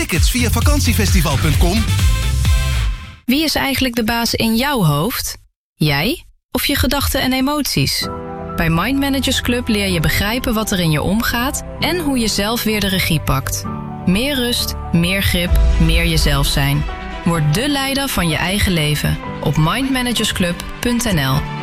tickets via vakantiefestival.com. Wie is eigenlijk de baas in jouw hoofd? Jij of je gedachten en emoties? Bij Mind Managers Club leer je begrijpen wat er in je omgaat en hoe je zelf weer de regie pakt. Meer rust, meer grip, meer jezelf zijn. Word de leider van je eigen leven op mindmanagersclub.nl.